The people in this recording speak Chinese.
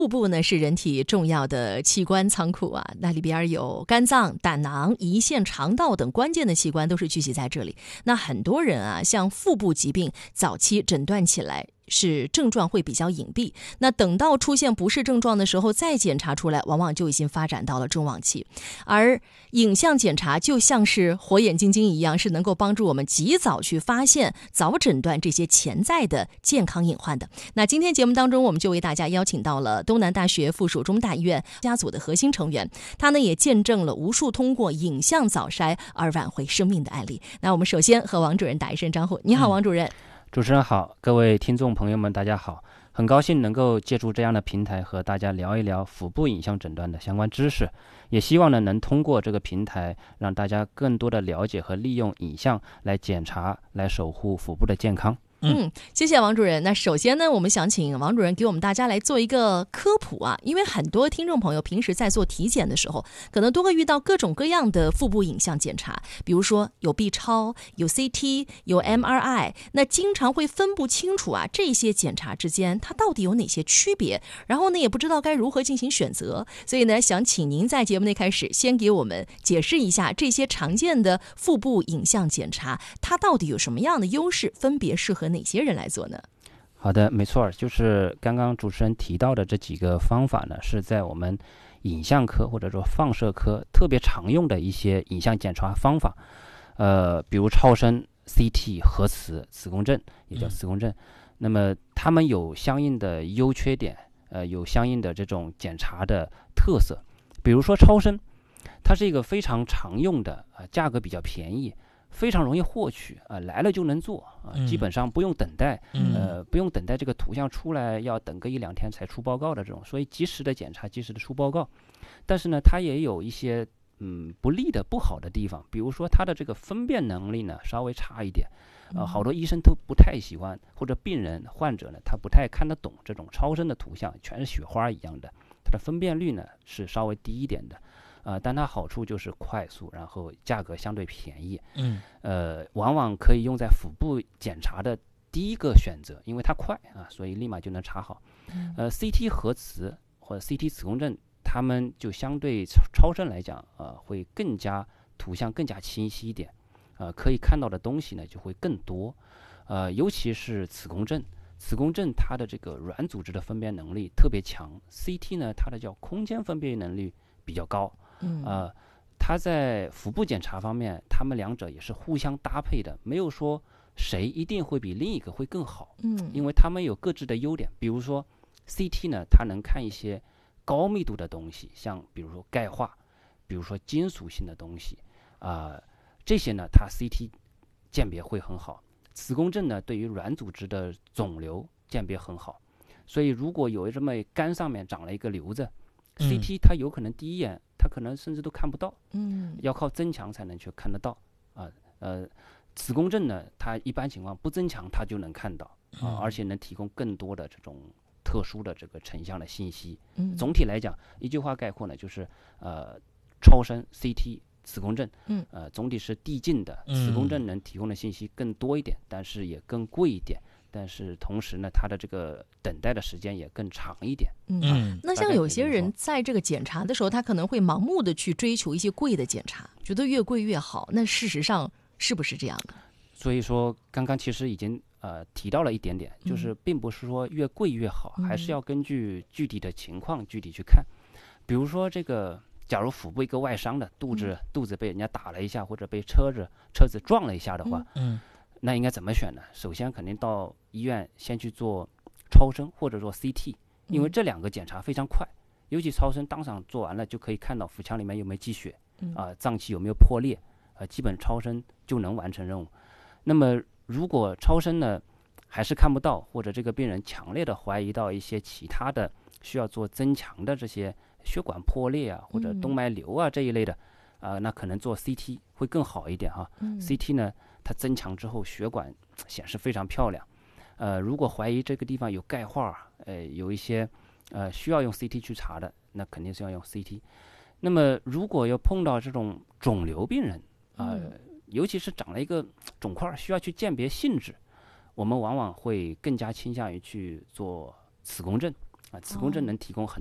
腹部呢是人体重要的器官仓库啊，那里边有肝脏、胆囊、胰腺、肠道等关键的器官都是聚集在这里。那很多人啊，像腹部疾病早期诊断起来是症状会比较隐蔽，那等到出现不适症状的时候再检查出来，往往就已经发展到了中晚期。而影像检查就像是火眼金睛一样，是能够帮助我们及早去发现、早诊断这些潜在的健康隐患的。那今天节目当中，我们就为大家邀请到了东南大学附属中大医院家族的核心成员，他呢也见证了无数通过影像早筛而挽回生命的案例。那我们首先和王主任打一声招呼。你好，王主任。 主持人好，各位听众朋友们大家好，很高兴能够借助这样的平台和大家聊一聊腹部影像诊断的相关知识，也希望呢能通过这个平台让大家更多的了解和利用影像来检查，来守护腹部的健康。 谢谢王主任。那首先呢，我们想请王主任给我们大家来做一个科普啊，因为很多听众朋友平时在做体检的时候，可能都会遇到各种各样的腹部影像检查，比如说有 B 超、有 CT、有 MRI， 那经常会分不清楚啊这些检查之间它到底有哪些区别，然后呢也不知道该如何进行选择，所以呢想请您在节目内开始先给我们解释一下这些常见的腹部影像检查，它到底有什么样的优势，分别适合哪些人来做呢？ 好的，没错，就是刚刚主持人提到的这几个方法呢，是在我们影像科或者说放射科特别常用的一些影像检查方法，比如超声、CT、核磁、磁共振，也叫磁共振。那么它们有相应的优缺点，有相应的这种检查的特色。比如说超声，它是一个非常常用的，价格比较便宜，非常容易获取来了就能做基本上不用等待，不用等待这个图像出来要等个1-2天才出报告的这种，所以及时的检查，及时的出报告。但是呢，它也有一些不利的、不好的地方，比如说它的这个分辨能力呢稍微差一点，好多医生都不太喜欢，或者病人患者呢他不太看得懂这种超声的图像，全是雪花一样的，它的分辨率呢是稍微低一点的。但它好处就是快速，然后价格相对便宜，往往可以用在腹部检查的第一个选择，因为它快所以立马就能查好。CT 核磁或者 CT 磁共振，它们就相对超声来讲，会更加图像更加清晰一点，可以看到的东西呢就会更多，尤其是磁共振。磁共振它的这个软组织的分辨能力特别强 ，CT 呢它的叫空间分辨能力比较高。它在腹部检查方面，它们两者也是互相搭配的，没有说谁一定会比另一个会更好。因为它们有各自的优点。比如说 CT 呢，它能看一些高密度的东西，像比如说钙化，比如说金属性的东西这些呢，它 CT 鉴别会很好。磁共振呢，对于软组织的肿瘤鉴别很好，所以如果有这么肝上面长了一个瘤子，CT 它有可能第一眼它可能甚至都看不到，要靠增强才能去看得到磁共振呢，它一般情况不增强它就能看到而且能提供更多的这种特殊的这个成像的信息。总体来讲，一句话概括呢，就是超声、CT、磁共振，总体是递进的。磁共振能提供的信息更多一点，但是也更贵一点。但是同时呢，它的这个等待的时间也更长一点。 那像有些人在这个检查的时候，他可能会盲目的去追求一些贵的检查，觉得越贵越好。那事实上是不是这样的？ 所以说，刚刚其实已经提到了一点点，就是并不是说越贵越好，还是要根据具体的情况具体去看。比如说这个，假如腹部一个外伤的肚子被人家打了一下，或者被车子撞了一下的话，那应该怎么选呢？首先肯定到医院先去做超声或者做 CT， 因为这两个检查非常快，尤其超声当场做完了就可以看到腹腔里面有没有积血，脏器有没有破裂，基本超声就能完成任务。那么如果超声呢还是看不到，或者这个病人强烈的怀疑到一些其他的需要做增强的这些血管破裂或者动脉瘤这一类的，那可能做 CT 会更好一点CT 呢，它增强之后血管显示非常漂亮。如果怀疑这个地方有钙化，有一些需要用 CT 去查的，那肯定是要用 CT。那么如果要碰到这种肿瘤病人尤其是长了一个肿块需要去鉴别性质，我们往往会更加倾向于去做磁共振， 啊，磁共振能提供很